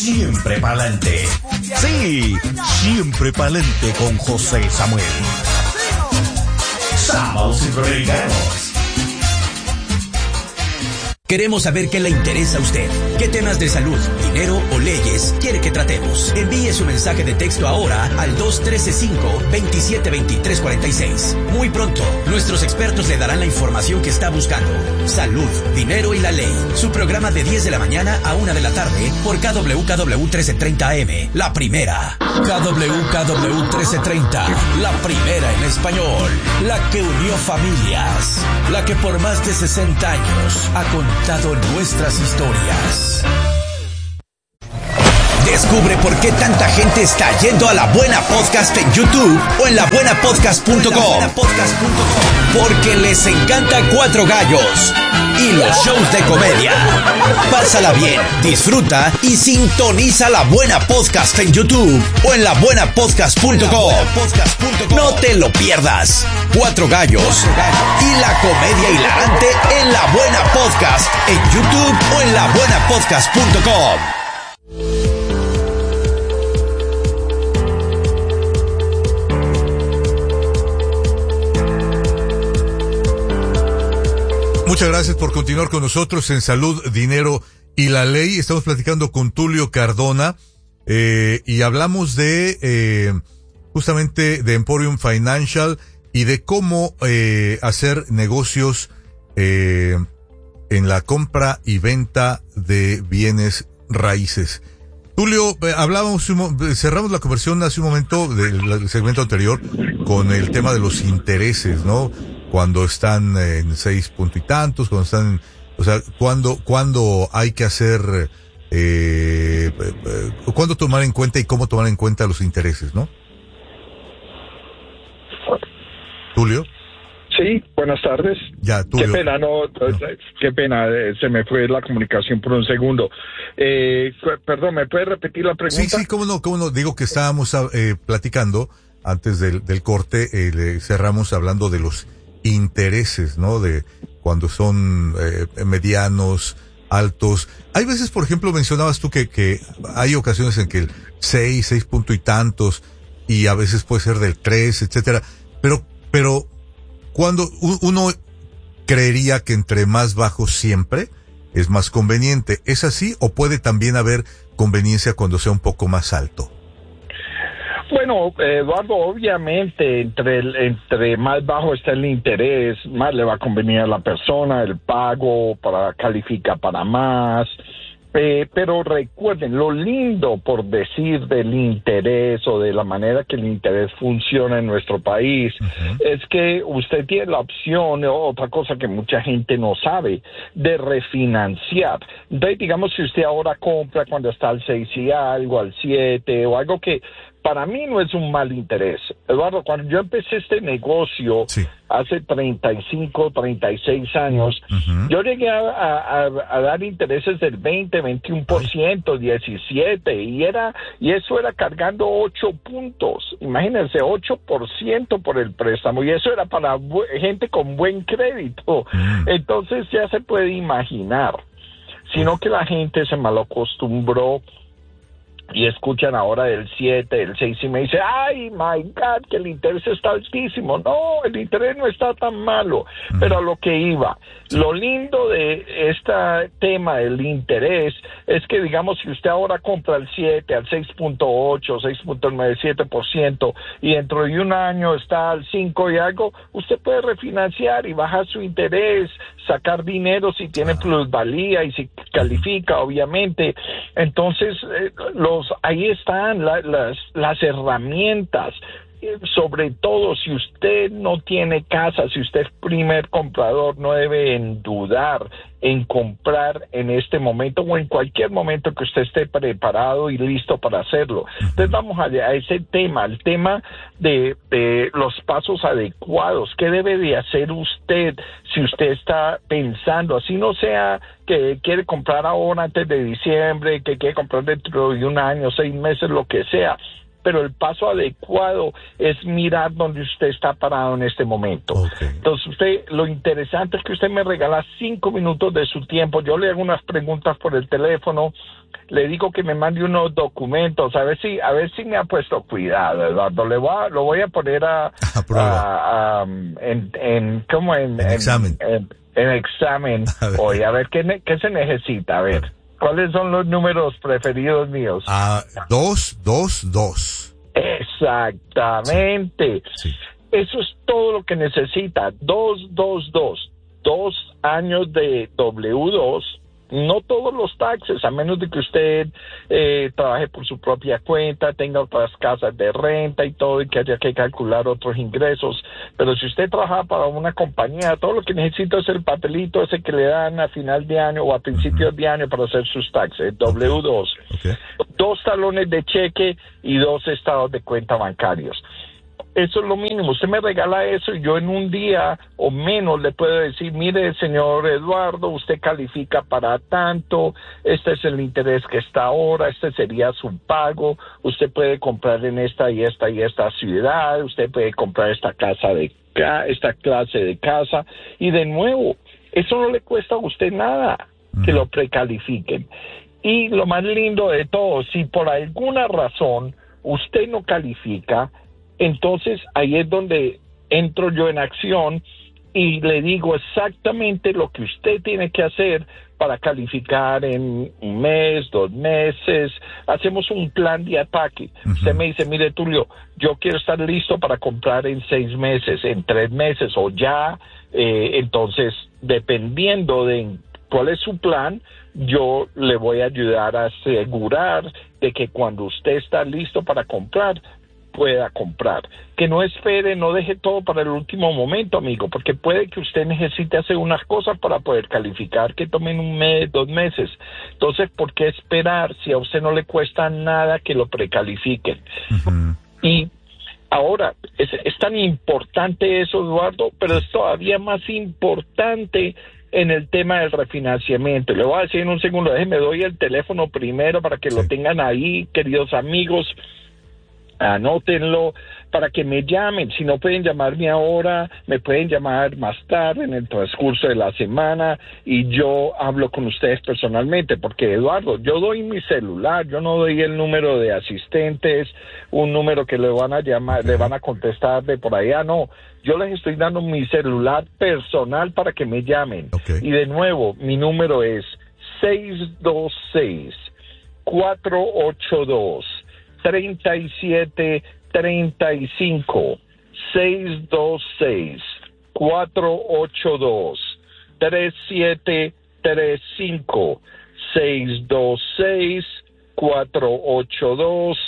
siempre pa'lante. Sí, siempre pa'lante con José Samuel. Sábados Centroamericanos. Queremos saber qué le interesa a usted. ¿Qué temas de salud, dinero o leyes quiere que tratemos? Envíe su mensaje de texto ahora al 213-5-272346. Muy pronto, nuestros expertos le darán la información que está buscando. Salud, dinero y la ley. Su programa de 10 de la mañana a 1 de la tarde por KWKW 1330 AM. La primera. KWKW 1330. La primera en español. La que unió familias. La que por más de 60 años ha contado nuestras historias. Descubre por qué tanta gente está yendo a La Buena Podcast en YouTube o en labuenapodcast.com. Porque les encanta Cuatro Gallos y los shows de comedia. Pásala bien, disfruta y sintoniza La Buena Podcast en YouTube o en labuenapodcast.com. No te lo pierdas. Cuatro Gallos y la comedia hilarante en La Buena Podcast en YouTube o en labuenapodcast.com. Muchas gracias por continuar con nosotros en Salud, Dinero y la Ley. Estamos platicando con Tulio Cardona y hablamos de justamente de Emporium Financial y de cómo hacer negocios en la compra y venta de bienes raíces. Tulio, cerramos la conversación hace un momento del segmento anterior con el tema de los intereses, ¿no? Cuando están en 6 punto y tantos, cuando están, o sea, cuando hay que hacer, cuándo tomar en cuenta y cómo tomar en cuenta los intereses, ¿no? Tulio. Sí, buenas tardes. Ya, Tulio. Qué pena, qué pena, se me fue la comunicación por un segundo. Perdón, ¿me puede repetir la pregunta? Sí, cómo no, digo que estábamos platicando antes del corte, cerramos hablando de los intereses, ¿no? De cuando son medianos, altos. Hay veces, por ejemplo, mencionabas tú que hay ocasiones en que el 6 punto y tantos, y a veces puede ser del 3, etcétera. Pero cuando uno creería que entre más bajo siempre es más conveniente, ¿es así? ¿O puede también haber conveniencia cuando sea un poco más alto? Bueno, Eduardo, obviamente entre más bajo está el interés, más le va a convenir a la persona, el pago califica para más. Pero recuerden, lo lindo, por decir, del interés o de la manera que el interés funciona en nuestro país, es que usted tiene la opción, otra cosa que mucha gente no sabe, de refinanciar. Entonces, digamos, si usted ahora compra cuando está al 6 y algo, al 7, o algo que para mí no es un mal interés. Eduardo, cuando yo empecé este negocio, hace 35, 36 años, yo llegué a dar intereses del 20, 21%, 17%, y eso era cargando 8 puntos. Imagínense, 8% por el préstamo, y eso era para gente con buen crédito. Entonces ya se puede imaginar, sino que la gente se malacostumbró y escuchan ahora del 7, del 6 y me dice, ay, my God, que el interés está altísimo. No, el interés no está tan malo, pero a lo que iba. Lo lindo de este tema del interés es que, digamos, si usted ahora compra al 7, al 6.8, 6.97%, y dentro de un año está al 5 y algo, usted puede refinanciar y bajar su interés, sacar dinero si tiene plusvalía y si califica, obviamente. Entonces, ahí están las herramientas. Sobre todo, si usted no tiene casa, si usted es primer comprador, no debe dudar en comprar en este momento o en cualquier momento que usted esté preparado y listo para hacerlo. Entonces vamos a ese tema, el tema de los pasos adecuados. ¿Qué debe de hacer usted si usted está pensando, así no sea que quiere comprar ahora antes de diciembre, que quiere comprar dentro de un año, 6 meses, lo que sea? pero el paso adecuado es mirar dónde usted está parado en este momento. Okay. Entonces, lo interesante es que usted me regala 5 minutos de su tiempo. Yo le hago unas preguntas por el teléfono, le digo que me mande unos documentos, a ver si me ha puesto cuidado, Eduardo. Lo voy a poner en examen. En examen hoy, a ver qué se necesita, a ver. ¿Cuáles son los números preferidos míos? 222. Exactamente. Sí. Eso es todo lo que necesita. 222. 2 años de W2. No todos los taxes, a menos de que usted trabaje por su propia cuenta, tenga otras casas de renta y todo, y que haya que calcular otros ingresos. Pero si usted trabaja para una compañía, todo lo que necesita es el papelito ese que le dan a final de año o a principios de año para hacer sus taxes, W2. Okay. 2 talones de cheque y 2 estados de cuenta bancarios. Eso es lo mínimo. Usted me regala eso y yo en un día o menos le puedo decir, mire, señor Eduardo, usted califica para tanto, este es el interés que está ahora, este sería su pago, usted puede comprar en esta y esta y esta ciudad, usted puede comprar esta clase de casa, y de nuevo, eso no le cuesta a usted nada que lo precalifiquen. Y lo más lindo de todo, si por alguna razón usted no califica, entonces ahí es donde entro yo en acción y le digo exactamente lo que usted tiene que hacer para calificar en 1 mes, 2 meses. Hacemos un plan de ataque. Usted me dice, mire, Tulio, yo quiero estar listo para comprar en 6 meses, en 3 meses o ya. Entonces, dependiendo de cuál es su plan, yo le voy a ayudar a asegurar de que cuando usted está listo para comprar, pueda comprar. Que no espere, no deje todo para el último momento, amigo, porque puede que usted necesite hacer unas cosas para poder calificar que tomen 1 mes, 2 meses. Entonces, ¿por qué esperar si a usted no le cuesta nada que lo precalifiquen? Y ahora, es tan importante eso, Eduardo, pero es todavía más importante en el tema del refinanciamiento. Le voy a decir en un segundo, déjeme doy el teléfono primero para que lo tengan ahí, queridos amigos. Anótenlo para que me llamen. Si no pueden llamarme ahora, me pueden llamar más tarde en el transcurso de la semana y yo hablo con ustedes personalmente, porque Eduardo, yo doy mi celular, yo no doy el número de asistentes, un número que le van a llamar, le van a contestar de por allá, no. Yo les estoy dando mi celular personal para que me llamen. Y de nuevo, mi número es 626-482 3735 626-482 3735 626-482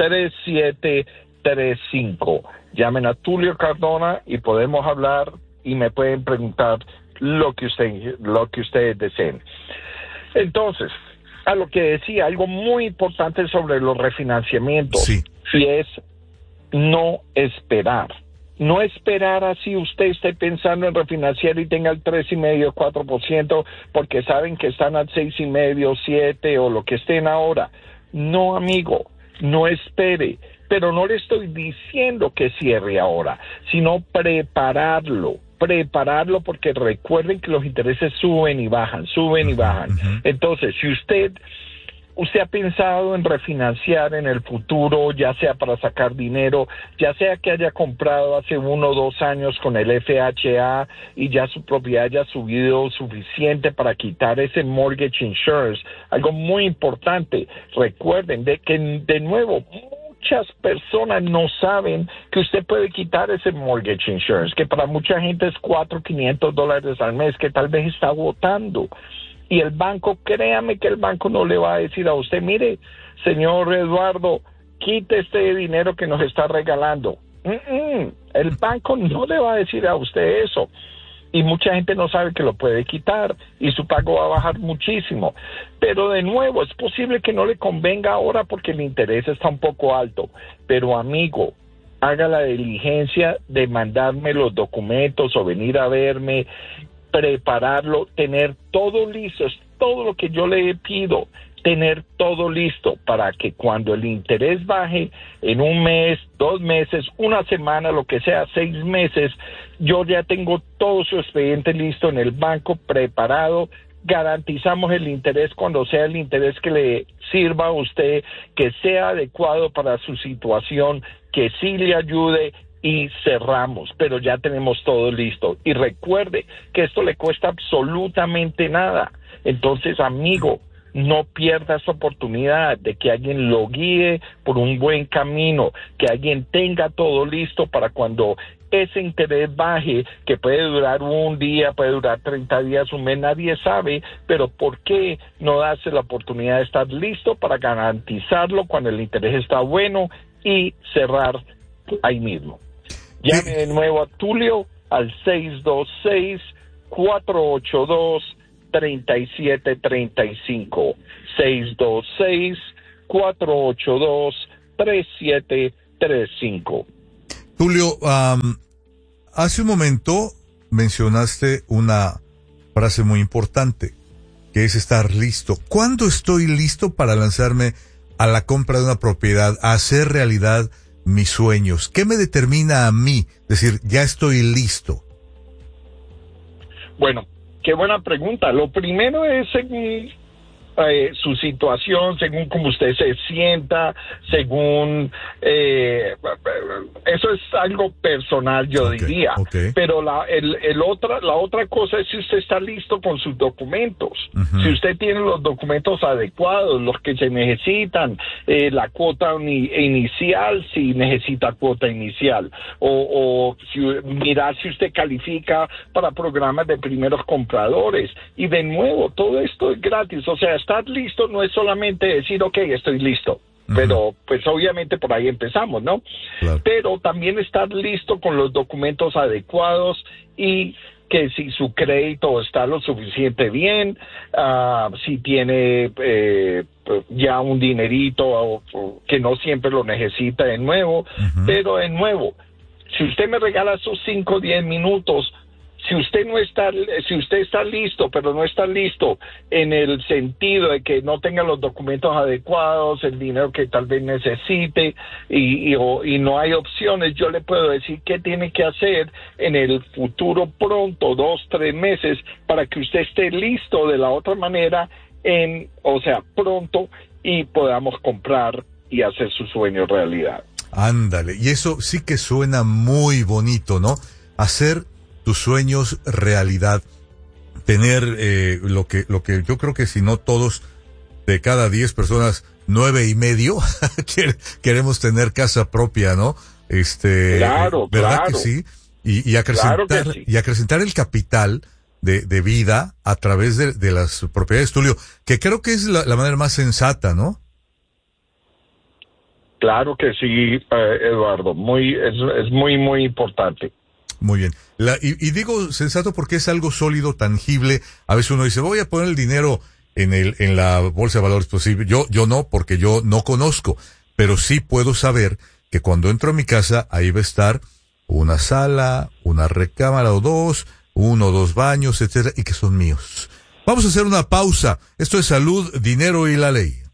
3735. Llamen a Tulio Cardona y podemos hablar y me pueden preguntar lo que ustedes deseen. Entonces, a lo que decía, algo muy importante sobre los refinanciamientos, y es no esperar. No esperar así usted esté pensando en refinanciar y tenga el 3,5%, 4%, porque saben que están al 6,5%, 7% o lo que estén ahora. No, amigo, no espere. Pero no le estoy diciendo que cierre ahora, sino prepararlo, porque recuerden que los intereses suben y bajan. Entonces, si usted ha pensado en refinanciar en el futuro, ya sea para sacar dinero, ya sea que haya comprado hace 1 o 2 años con el FHA y ya su propiedad haya subido suficiente para quitar ese mortgage insurance, algo muy importante, recuerden de que de nuevo, muchas personas no saben que usted puede quitar ese mortgage insurance, que para mucha gente es $400-500 al mes, que tal vez está botando. Y el banco, créame que el banco no le va a decir a usted, mire, señor Eduardo, quite este dinero que nos está regalando. El banco no le va a decir a usted eso. Y mucha gente no sabe que lo puede quitar y su pago va a bajar muchísimo. Pero de nuevo, es posible que no le convenga ahora porque el interés está un poco alto. Pero amigo, haga la diligencia de mandarme los documentos o venir a verme, prepararlo, tener todo listo, es todo lo que yo le pido. tener todo listo para que cuando el interés baje en un mes, 2 meses, una semana, lo que sea, 6 meses, yo ya tengo todo su expediente listo en el banco, preparado. Garantizamos el interés cuando sea el interés que le sirva a usted, que sea adecuado para su situación, que sí le ayude, y cerramos, pero ya tenemos todo listo. Y recuerde que esto le cuesta absolutamente nada. Entonces, amigo, no pierda esa oportunidad de que alguien lo guíe por un buen camino, que alguien tenga todo listo para cuando ese interés baje, que puede durar un día, puede durar 30 días, un mes, nadie sabe, pero ¿por qué no darse la oportunidad de estar listo para garantizarlo cuando el interés está bueno y cerrar ahí mismo? Llame de nuevo a Tulio al 626-482-3735. 626-482-3735. Tulio, hace un momento mencionaste una frase muy importante, que es estar listo. ¿Cuándo estoy listo para lanzarme a la compra de una propiedad, a hacer realidad mis sueños? ¿Qué me determina a mí decir, ya estoy listo? Bueno, qué buena pregunta. Lo primero es según su situación, según cómo usted se sienta, según eso es algo personal, yo diría. Pero la otra cosa es si usted está listo con sus documentos. Si usted tiene los documentos adecuados, los que se necesitan, la cuota inicial, si necesita cuota inicial, o mirar si usted califica para programas de primeros compradores. Y de nuevo, todo esto es gratis. O sea, estar listo no es solamente decir, ok, estoy listo, pero pues obviamente por ahí empezamos, ¿no? Claro. Pero también estar listo con los documentos adecuados y que si su crédito está lo suficiente bien, si tiene ya un dinerito o que no siempre lo necesita de nuevo, pero de nuevo, si usted me regala esos 5 o 10 minutos, si usted está listo, pero no está listo en el sentido de que no tenga los documentos adecuados, el dinero que tal vez necesite y no hay opciones, yo le puedo decir qué tiene que hacer en el futuro pronto, 2, 3 meses, para que usted esté listo de la otra manera, pronto, y podamos comprar y hacer su sueño realidad. Ándale, y eso sí que suena muy bonito, ¿no? Hacer tus sueños realidad, tener lo que yo creo que si no todos, de cada 10 personas, 9.5 queremos tener casa propia, ¿no? Claro, ¿verdad claro. que sí? Y acrecentar, claro que sí. Y acrecentar el capital de vida a través de las propiedades, Tulio, que creo que es la manera más sensata, ¿no? Claro que sí, Eduardo, es muy, muy importante. Muy bien. Y digo sensato porque es algo sólido, tangible. A veces uno dice, voy a poner el dinero en la bolsa de valores posible. Yo no, porque yo no conozco, pero sí puedo saber que cuando entro a mi casa, ahí va a estar una sala, una recámara o 2, 1 o 2 baños, etcétera, y que son míos. Vamos a hacer una pausa. Esto es Salud, Dinero y la Ley.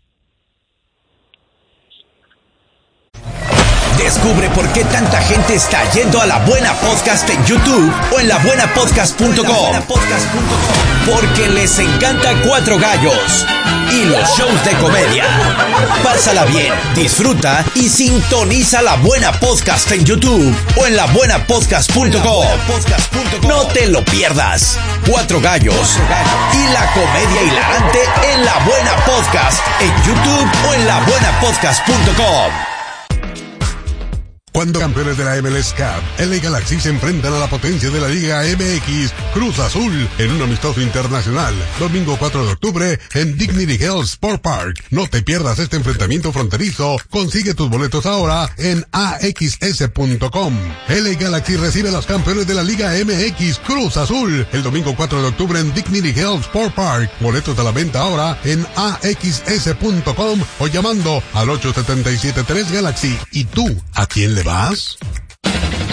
Descubre por qué tanta gente está yendo a La Buena Podcast en YouTube o en labuenapodcast.com. Porque les encanta Cuatro Gallos y los shows de comedia. Pásala bien, disfruta y sintoniza La Buena Podcast en YouTube o en labuenapodcast.com. No te lo pierdas. Cuatro Gallos y la comedia hilarante en La Buena Podcast en YouTube o en labuenapodcast.com. Cuando campeones de la MLS Cup, LA Galaxy se enfrentan a la potencia de la Liga MX, Cruz Azul, en un amistoso internacional, domingo 4 de octubre, en Dignity Health Sport Park. No te pierdas este enfrentamiento fronterizo. Consigue tus boletos ahora en axs.com. LA Galaxy recibe a los campeones de la Liga MX, Cruz Azul, el domingo 4 de octubre en Dignity Health Sport Park. Boletos a la venta ahora en axs.com o llamando al 877-3 Galaxy. ¿Y tú, a quién le vas?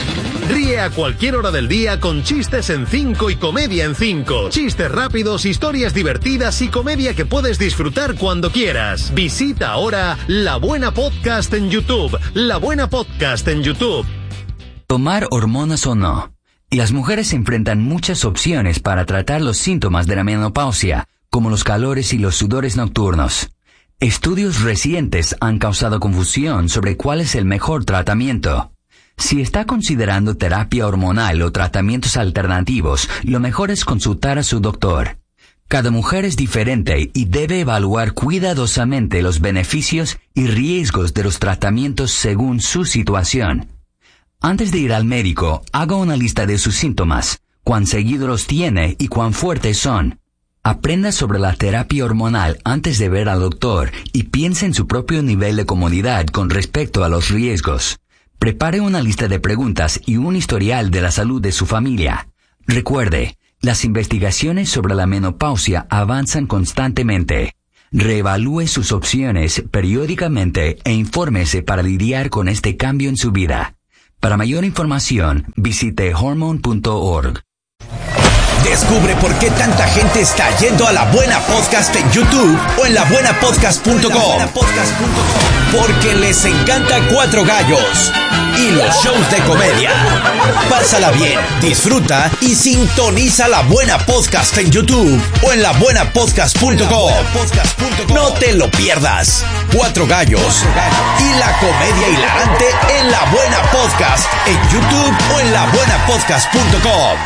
Ríe a cualquier hora del día con Chistes en 5 y Comedia en 5. Chistes rápidos, historias divertidas y comedia que puedes disfrutar cuando quieras. Visita ahora La Buena Podcast en YouTube. La Buena Podcast en YouTube. Tomar hormonas o no. Las mujeres enfrentan muchas opciones para tratar los síntomas de la menopausia, como los calores y los sudores nocturnos. Estudios recientes han causado confusión sobre cuál es el mejor tratamiento. Si está considerando terapia hormonal o tratamientos alternativos, lo mejor es consultar a su doctor. Cada mujer es diferente y debe evaluar cuidadosamente los beneficios y riesgos de los tratamientos según su situación. Antes de ir al médico, haga una lista de sus síntomas, cuán seguido los tiene y cuán fuertes son. Aprenda sobre la terapia hormonal antes de ver al doctor y piense en su propio nivel de comodidad con respecto a los riesgos. Prepare una lista de preguntas y un historial de la salud de su familia. Recuerde, las investigaciones sobre la menopausia avanzan constantemente. Reevalúe sus opciones periódicamente e infórmese para lidiar con este cambio en su vida. Para mayor información, visite hormone.org. Descubre por qué tanta gente está yendo a La Buena Podcast en YouTube o en labuenapodcast.com. Porque les encanta Cuatro Gallos y los shows de comedia. Pásala bien, disfruta y sintoniza La Buena Podcast en YouTube o en labuenapodcast.com. No te lo pierdas. Cuatro Gallos y la comedia hilarante en La Buena Podcast en YouTube o en labuenapodcast.com.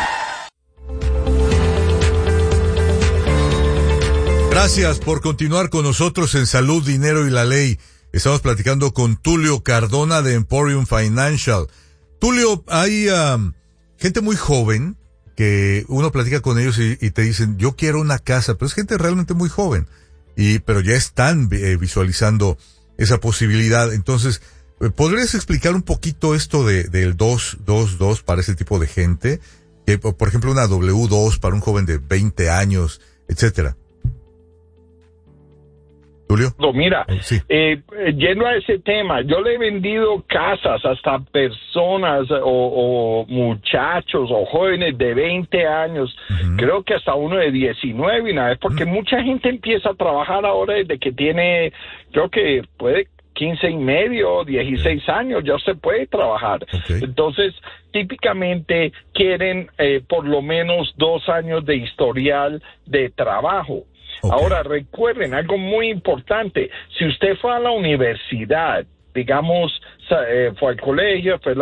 Gracias por continuar con nosotros en Salud, Dinero y la Ley. Estamos platicando con Tulio Cardona de Emporium Financial. Tulio, hay gente muy joven que uno platica con ellos y te dicen, yo quiero una casa, pero es gente realmente muy joven, pero ya están visualizando esa posibilidad. Entonces, ¿podrías explicar un poquito esto del 222 para ese tipo de gente? Que, por ejemplo, una W2 para un joven de 20 años, etcétera. Julio. Mira, sí. Yendo a ese tema, yo le he vendido casas hasta personas o muchachos o jóvenes de 20 años, creo que hasta uno de 19 y nada, porque mucha gente empieza a trabajar ahora desde que tiene, creo que puede 15 y medio, 16 años, ya se puede trabajar. Entonces, típicamente quieren por lo menos 2 años de historial de trabajo. Ahora, recuerden algo muy importante. Si usted fue a la universidad, digamos, fue al colegio, fue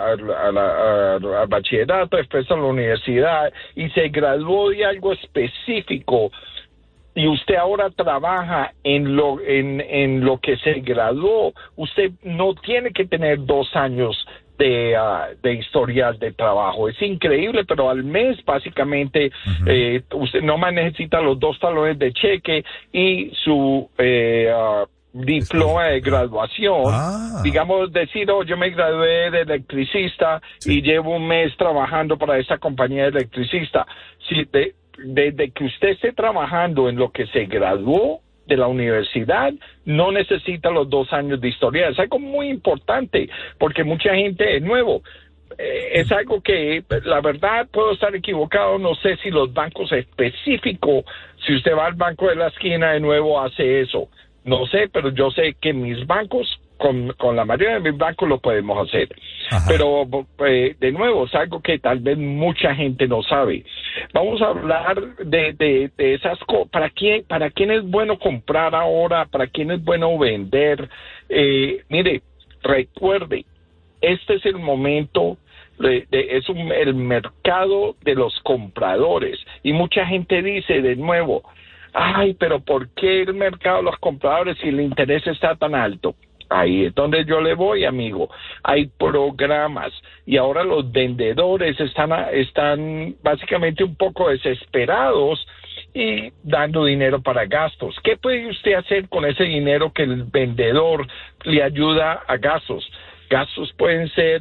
al bachillerato, después a la universidad y se graduó de algo específico y usted ahora trabaja en lo que se graduó, usted no tiene que tener 2 años de historial de trabajo. Es increíble, pero al mes básicamente usted nomás necesita los 2 talones de cheque y su diploma de graduación. Digamos, decir, yo me gradué de electricista y llevo un mes trabajando para esa compañía de electricista. Desde que usted esté trabajando en lo que se graduó de la universidad, no necesita los 2 años de historia. Es algo muy importante, porque mucha gente, de nuevo, es algo que, la verdad, puedo estar equivocado, no sé si los bancos específicos, si usted va al banco de la esquina, de nuevo, hace eso. No sé, pero yo sé que mis bancos, con la mayoría de mis bancos lo podemos hacer. Pero, de nuevo, es algo que tal vez mucha gente no sabe. Vamos a hablar de esas cosas. ¿Para quién es bueno comprar ahora? ¿Para quién es bueno vender? Mire, recuerde, este es el momento, el mercado de los compradores. Y mucha gente dice, de nuevo, ay, pero ¿por qué el mercado de los compradores si el interés está tan alto? Ahí es donde yo le voy, amigo. Hay programas y ahora los vendedores están básicamente un poco desesperados y dando dinero para gastos. ¿Qué puede usted hacer con ese dinero que el vendedor le ayuda a gastos? Gastos pueden ser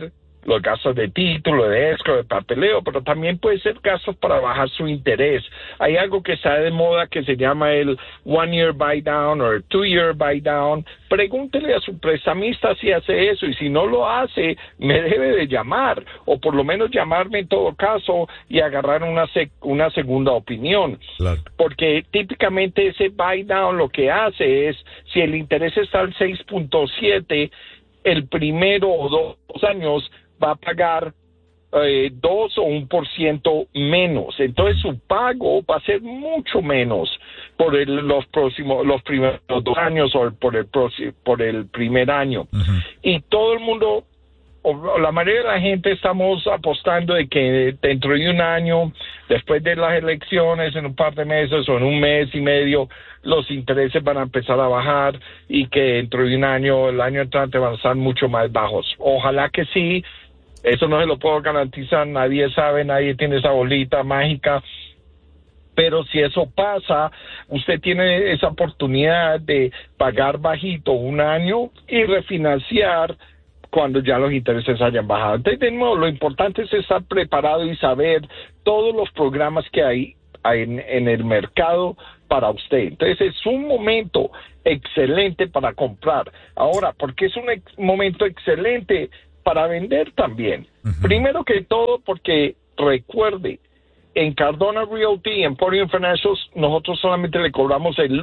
los gastos de título, de escro, de papeleo, pero también puede ser gastos para bajar su interés. Hay algo que está de moda que se llama el 1-year buy down o el 2-year buy down. Pregúntele a su prestamista si hace eso, y si no lo hace, me debe de llamar, o por lo menos llamarme en todo caso y agarrar una segunda opinión. Claro. Porque típicamente ese buy down lo que hace es, si el interés está al 6.7, el primero o 2 años va a pagar 2 o 1% menos. Entonces su pago va a ser mucho menos por los primeros 2 años o por el primer año. Uh-huh. Y todo el mundo, o la mayoría de la gente, estamos apostando de que dentro de un año, después de las elecciones, en un par de meses o en un mes y medio, los intereses van a empezar a bajar y que dentro de un año, el año entrante, van a estar mucho más bajos. Ojalá que sí. Eso no se lo puedo garantizar, nadie sabe, nadie tiene esa bolita mágica, pero si eso pasa, usted tiene esa oportunidad de pagar bajito un año y refinanciar cuando ya los intereses hayan bajado. Entonces, de nuevo, lo importante es estar preparado y saber todos los programas que hay en el mercado para usted. Entonces, es un momento excelente para comprar. Ahora, ¿por qué es un momento excelente para vender también? Uh-huh. Primero que todo, porque recuerde, en Cardona Realty y Emporium Financials, nosotros solamente le cobramos el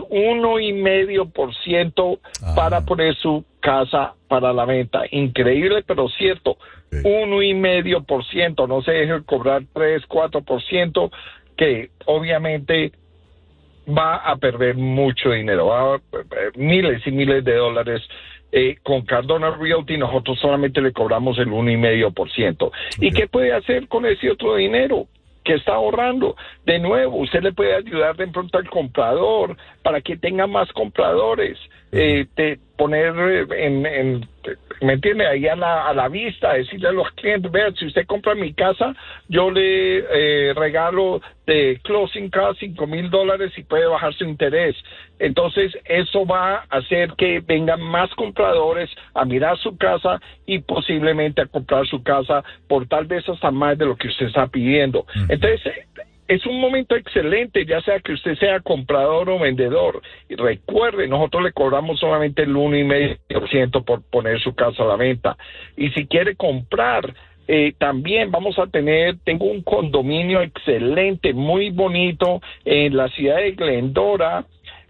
1.5% para poner su casa para la venta. Increíble, pero cierto. Sí. 1.5%, no se deje cobrar 3-4%, que obviamente va a perder mucho dinero, va a miles y miles de dólares. Con Cardona Realty nosotros solamente le cobramos el 1.5%. Okay. ¿Y qué puede hacer con ese otro dinero que está ahorrando? De nuevo, usted le puede ayudar de pronto al comprador para que tenga más compradores. Poner ¿me entiende? Ahí a la vista, decirle a los clientes, vean, si usted compra mi casa, yo le regalo de closing cost $5,000 y puede bajar su interés. Entonces, eso va a hacer que vengan más compradores a mirar su casa y posiblemente a comprar su casa por tal vez hasta más de lo que usted está pidiendo. Uh-huh. Entonces, es un momento excelente, ya sea que usted sea comprador o vendedor. Y recuerde, nosotros le cobramos solamente el 1.5% por poner su casa a la venta. Y si quiere comprar, también tengo un condominio excelente, muy bonito, en la ciudad de Glendora,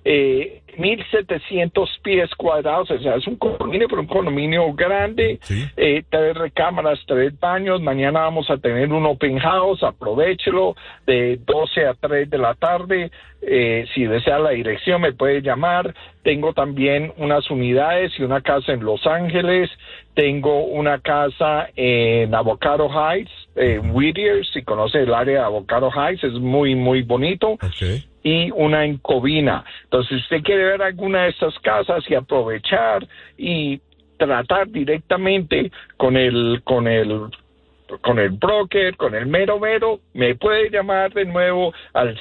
1,700 pies cuadrados, o sea, es un condominio, pero un condominio grande, ¿sí? 3 recámaras, 3 baños. Mañana vamos a tener un open house, aprovéchelo, de 12 a 3 de la tarde. Si desea la dirección me puede llamar. Tengo también unas unidades y una casa en Los Ángeles. Tengo una casa en Avocado Heights, Whittier, si conoce el área de Avocado Heights, es muy, muy bonito. Okay. Y una en Covina. Entonces, si usted quiere ver alguna de estas casas y aprovechar y tratar directamente con el broker, con el mero, me puede llamar de nuevo al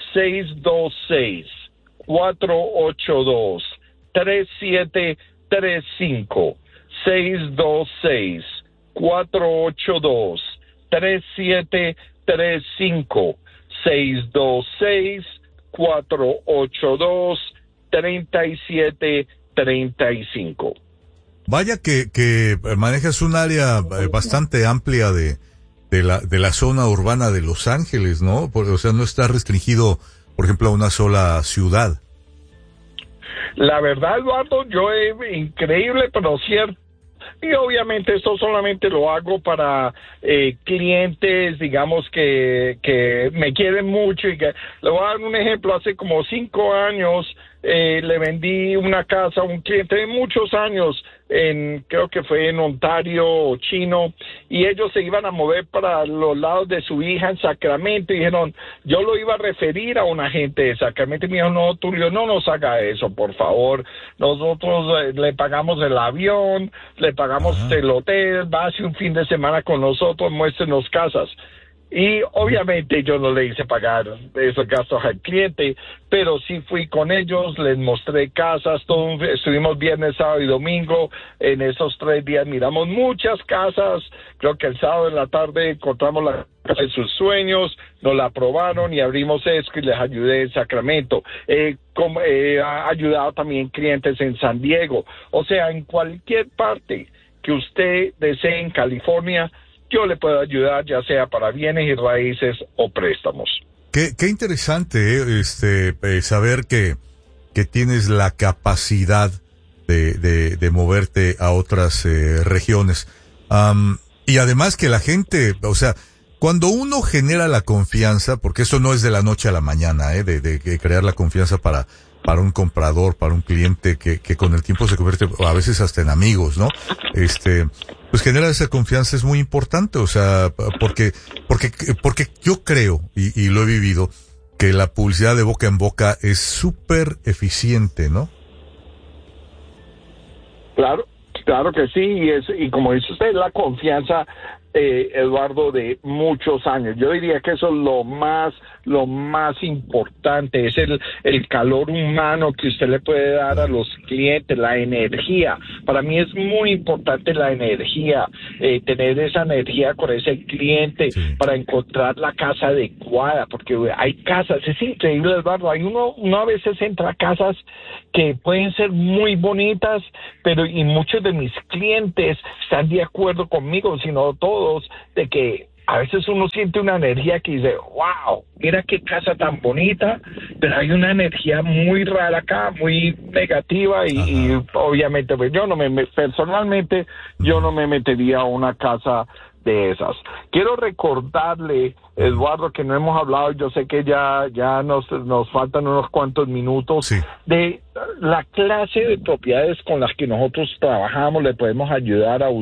626-482-3735. 626-482-3735. 626-482-3735. Vaya que manejas un área bastante amplia de la zona urbana de Los Ángeles, ¿no? O sea, no está restringido, por ejemplo, a una sola ciudad. La verdad, Eduardo, increíble, pero cierto. Y obviamente esto solamente lo hago para clientes, digamos, que me quieren mucho. Y que le voy a dar un ejemplo. Hace como 5 años le vendí una casa a un cliente de muchos años, creo que fue en Ontario, Chino, y ellos se iban a mover para los lados de su hija en Sacramento, y dijeron, yo lo iba a referir a un agente de Sacramento, y me dijo, no, Tulio, no nos haga eso, por favor, nosotros le pagamos el avión, le pagamos el hotel, va hace un fin de semana con nosotros, muéstrenos casas. Y obviamente yo no le hice pagar esos gastos al cliente, pero sí fui con ellos, les mostré casas, estuvimos viernes, sábado y domingo. En esos 3 días miramos muchas casas. Creo que el sábado en la tarde encontramos la casa de sus sueños, nos la aprobaron y abrimos ESCO y les ayudé en Sacramento. He ayudado también clientes en San Diego. O sea, en cualquier parte que usted desee en California, yo le puedo ayudar, ya sea para bienes y raíces o préstamos. Qué interesante saber que tienes la capacidad de moverte a otras regiones. Y además que la gente, o sea, cuando uno genera la confianza, porque eso no es de la noche a la mañana, de crear la confianza para un comprador, para un cliente que con el tiempo se convierte a veces hasta en amigos, ¿no? Pues generar esa confianza es muy importante, o sea, porque yo creo, y lo he vivido, que la publicidad de boca en boca es súper eficiente, ¿no? Claro que sí, y como dice usted, la confianza, Eduardo, de muchos años. Yo diría que eso es lo más importante, es el calor humano que usted le puede dar a los clientes, la energía. Para mí es muy importante la energía, tener esa energía con ese cliente, sí, para encontrar la casa adecuada, porque hay casas, es increíble, Eduardo, uno a veces entra a casas que pueden ser muy bonitas, pero y muchos de mis clientes están de acuerdo conmigo, sino todos, de que a veces uno siente una energía que dice, wow, mira qué casa tan bonita, pero hay una energía muy rara acá, muy negativa, y obviamente pues personalmente yo no me metería a una casa de esas. Quiero recordarle, Eduardo, que no hemos hablado, yo sé que ya nos faltan unos cuantos minutos, sí, de la clase de propiedades con las que nosotros trabajamos, le podemos ayudar a